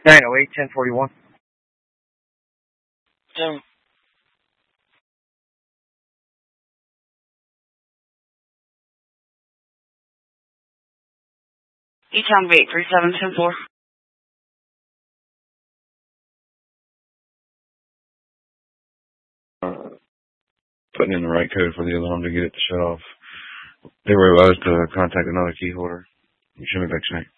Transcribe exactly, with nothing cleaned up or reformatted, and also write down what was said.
nine oh eight, ten forty-one. Jim. E-Town eight three seven ten four. Uh, putting in the right code for the alarm to get it to shut off. They were allowed to contact another key holder. You should be back tonight.